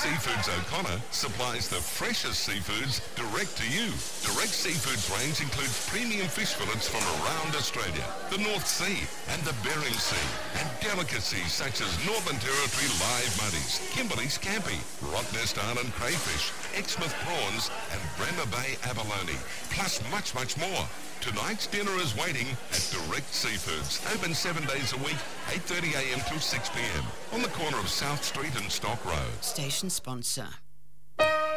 Seafoods O'Connor supplies the freshest seafoods direct to you. Direct Seafoods range includes premium fish fillets from around Australia, the North Sea and the Bering Sea, and delicacies such as Northern Territory live muddies, Kimberley's Campy, Rottnest Island crayfish, Exmouth prawns and Bremer Bay abalone, plus much, much more. Tonight's dinner is waiting at Direct Seafoods. Open 7 days a week, 8:30 a.m. till 6 p.m. on the corner of South Street and Stock Road. Station sponsor.